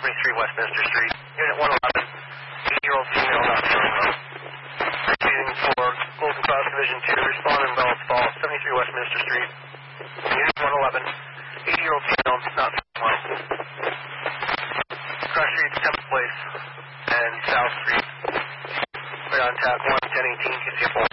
73 Westminster Street. Unit 111, 8-year-old female not feeling well. Receiving for Golden Cross Division 2, respond in Bells Falls, 73 Westminster Street. Unit 111, 8-year-old female not feeling well. Cross Streets, 10th Place, and South Street. Right on tap, 11018, QC4.